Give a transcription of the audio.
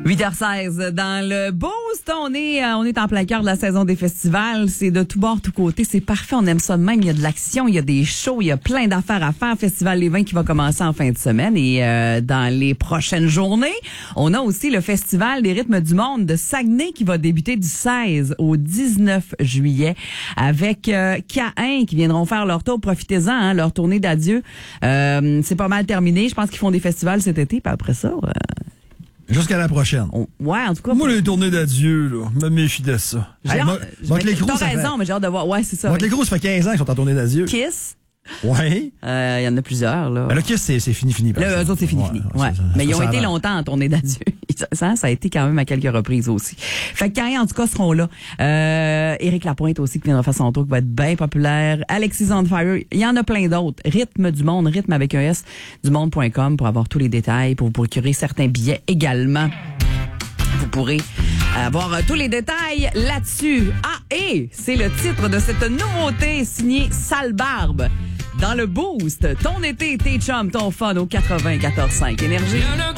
8h16 dans le Boost. On est en plein cœur de la saison des festivals. C'est de tout bord, tout côté. C'est parfait. On aime ça de même. Il y a de l'action, il y a des shows, il y a plein d'affaires à faire. Festival Les Vins qui va commencer en fin de semaine et dans les prochaines journées. On a aussi le Festival des rythmes du monde de Saguenay qui va débuter du 16 au 19 juillet avec K1 qui viendront faire leur tour. Profitez-en, hein, leur tournée d'adieu. C'est pas mal terminé. Je pense qu'ils font des festivals cet été. Puis après ça... Jusqu'à la prochaine. Ouais, en tout cas. Moi, les tournées d'adieu, là, me méfie de ça. T'as raison, mais j'ai hâte de voir. Ouais, c'est ça. Motley ça fait 15 ans qu'ils sont en tournée d'adieu. Kiss. Ouais. Il y en a plusieurs, là. Ben, le Kiss, c'est fini. Là, eux autres, c'est fini. Ouais. Mais ils ont été longtemps en tournée d'adieu. Ça a été quand même à quelques reprises aussi. Fait que Carré, en tout cas, seront là. Éric Lapointe aussi, qui viendra faire son tour, qui va être bien populaire. Alexis on Fire. Il y en a plein d'autres. Rythme du monde, rythme avec un S, dumonde.com pour avoir tous les détails, pour vous procurer certains billets également. Vous pourrez avoir tous les détails là-dessus. Ah, et c'est le titre de cette nouveauté signée Sale Barbe. Dans le Boost, ton été, tes chums, ton fun au 94.5 Énergie.